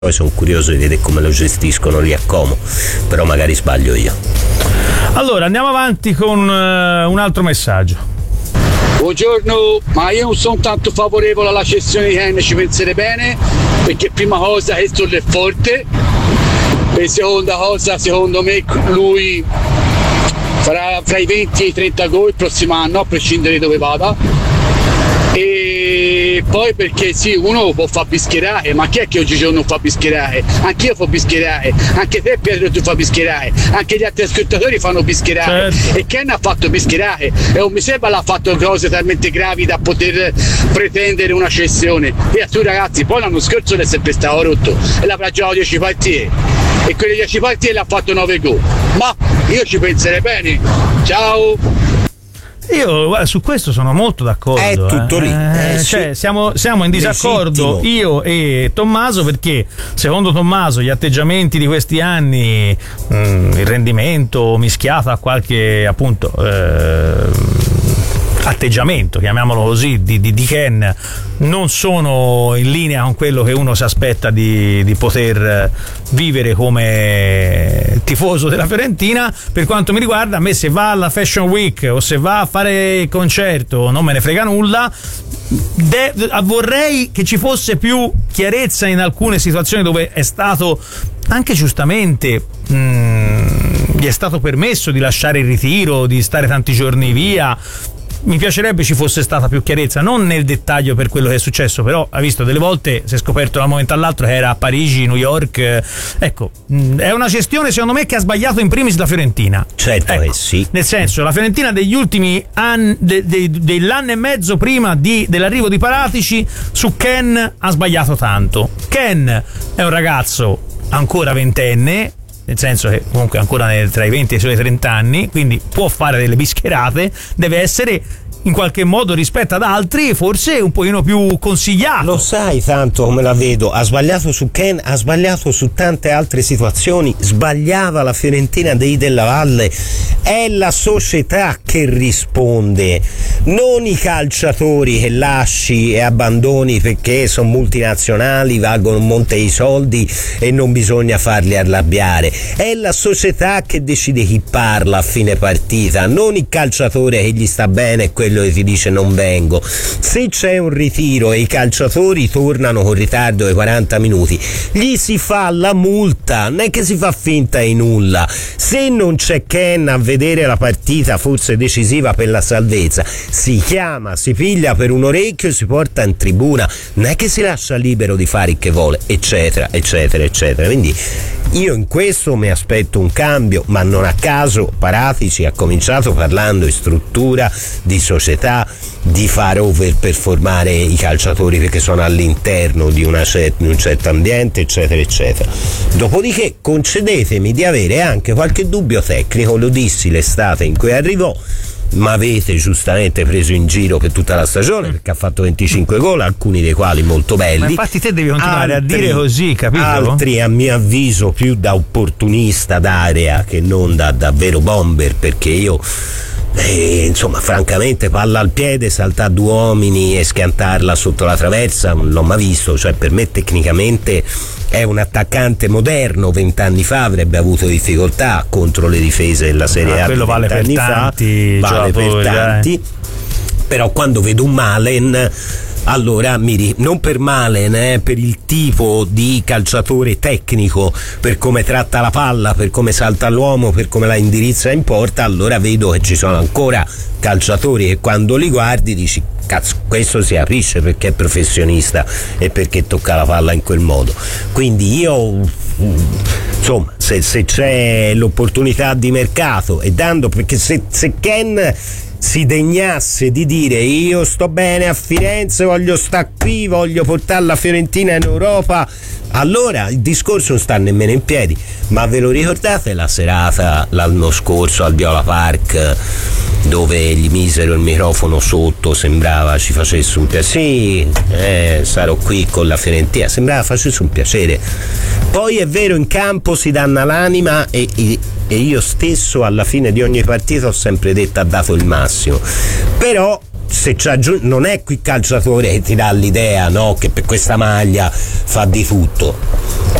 Poi sono curioso di vedere come lo gestiscono lì a Como, però magari sbaglio io. Allora andiamo avanti con un altro messaggio. Buongiorno, ma io non sono tanto favorevole alla cessione di Ken, ci penserei bene, perché prima cosa che Stoll è forte, e seconda cosa secondo me lui farà fra i 20 e i 30 gol il prossimo anno, a prescindere da dove vada. E poi perché sì, uno può far bischerare, ma chi è che oggigiorno non fa bischerare? Anch'io fa bischerare, anche te Pietro tu fa bischerare, anche gli altri ascoltatori fanno bischerare, certo. E Ken ha fatto bischerare e non mi sembra l'ha fatto cose talmente gravi da poter pretendere una cessione. E a tu ragazzi, poi l'anno scorso è sempre stato rotto e l'avrà giocato 10 partite e quelle 10 partite le ha fatto 9 gol, ma io ci penserei bene. Ciao. Io guarda, su questo sono molto d'accordo. È tutto lì. Cioè, siamo in disaccordo io e Tommaso, perché secondo Tommaso gli atteggiamenti di questi anni, il rendimento mischiato a qualche appunto atteggiamento, chiamiamolo così, di Ken, non sono in linea con quello che uno si aspetta di poter vivere come tifoso della Fiorentina. Per quanto mi riguarda, a me se va alla Fashion Week o se va a fare il concerto non me ne frega nulla. Vorrei che ci fosse più chiarezza in alcune situazioni dove è stato anche giustamente gli è stato permesso di lasciare il ritiro, di stare tanti giorni via. Mi piacerebbe ci fosse stata più chiarezza, non nel dettaglio per quello che è successo, però ha visto delle volte si è scoperto da un momento all'altro che era a Parigi, New York. Ecco, è una gestione secondo me che ha sbagliato in primis la Fiorentina. Certo, ecco, sì. Nel senso, la Fiorentina degli ultimi anni, dell'anno e mezzo prima dell'arrivo di Paratici, su Ken ha sbagliato tanto. Ken è un ragazzo ancora ventenne, nel senso che comunque ancora tra i 20 e i suoi 30 anni, quindi può fare delle bischerate, deve essere in qualche modo rispetto ad altri forse un pochino più consigliato. Lo sai tanto come la vedo, ha sbagliato su Ken, ha sbagliato su tante altre situazioni, sbagliava la Fiorentina della Valle, è la società che risponde, non i calciatori che lasci e abbandoni perché sono multinazionali, valgono un monte di soldi e non bisogna farli arrabbiare, è la società che decide chi parla a fine partita, non il calciatore che gli sta bene e quello che ti dice non vengo. Se c'è un ritiro e i calciatori tornano con ritardo di 40 minuti, gli si fa la multa, non è che si fa finta di nulla. Se non c'è Ken a vedere la partita forse decisiva per la salvezza, si chiama, si piglia per un orecchio e si porta in tribuna, non è che si lascia libero di fare il che vuole, eccetera eccetera eccetera. Quindi io in questo mi aspetto un cambio, ma non a caso Paratici ha cominciato parlando di struttura, di società, di far overperformare i calciatori perché sono all'interno di un certo ambiente, eccetera eccetera. Dopodiché concedetemi di avere anche qualche dubbio tecnico, lo dissi l'estate in cui arrivò, ma avete giustamente preso in giro per tutta la stagione perché ha fatto 25 gol, alcuni dei quali molto belli. Ma infatti te devi continuare a dire così, capito? Altri a mio avviso più da opportunista d'area che non da davvero bomber, perché io insomma francamente palla al piede, saltare a due uomini e schiantarla sotto la traversa non l'ho mai visto, cioè per me tecnicamente è un attaccante moderno. 20 anni fa avrebbe avuto difficoltà contro le difese della Serie A. Quello vale per tanti, vale per tanti. Però quando vedo un Malen, allora non per Malen, per il tipo di calciatore tecnico, per come tratta la palla, per come salta all'uomo, per come la indirizza in porta, allora vedo che ci sono ancora calciatori che quando li guardi dici cazzo, questo si capisce perché è professionista e perché tocca la palla in quel modo. Quindi io insomma se c'è l'opportunità di mercato e dando, perché se Ken si degnasse di dire io sto bene a Firenze, voglio sta qui, voglio portare la Fiorentina in Europa, allora il discorso non sta nemmeno in piedi. Ma ve lo ricordate la serata l'anno scorso al Viola Park dove gli misero il microfono sotto, sembrava ci facesse un piacere? Sì, sarò qui con la Fiorentina, sembrava facesse un piacere. Poi è vero, in campo si danno l'anima e io stesso alla fine di ogni partita ho sempre detto ha dato il massimo, però se non è qui il calciatore che ti dà l'idea, no, che per questa maglia fa di tutto.